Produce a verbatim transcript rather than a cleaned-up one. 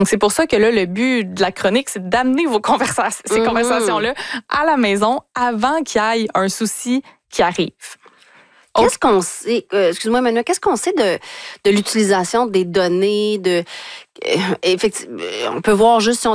Donc, c'est pour ça que là, le but de la chronique, c'est d'amener vos conversations, ces mm-hmm. conversations-là à la maison avant qu'il y ait un souci qui arrive. Qu'est-ce qu'on sait, euh, excuse-moi Emmanuel, qu'est-ce qu'on sait de, de l'utilisation des données, de euh, effectivement, on peut voir juste si on